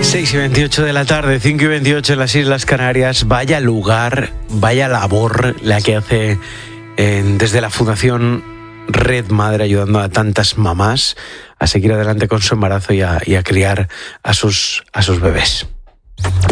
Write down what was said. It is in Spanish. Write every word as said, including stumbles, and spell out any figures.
seis y veintiocho de la tarde, cinco y veintiocho en las Islas Canarias. Vaya lugar, vaya labor la que hace eh, desde la Fundación Red Madre, ayudando a tantas mamás a seguir adelante con su embarazo y a, y a criar a sus, a sus bebés.